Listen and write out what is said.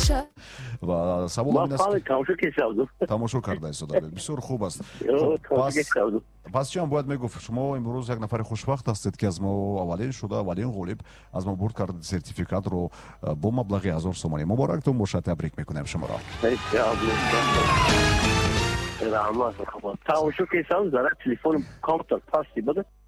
و سوال این است که تماشا کرده است بسیار خوب است. پس چی هم باید میگفت شما امروز یک نفر خوشبخت هستید که از ما اولین شده اولین غالب از ما برد کرد سرتیفیکات رو با مبلغ 1000 تومان. مبارکتون باشه، تبریک میکنم شما را. تماشا که ساز داره تلفن کامپیوتر پاستی بده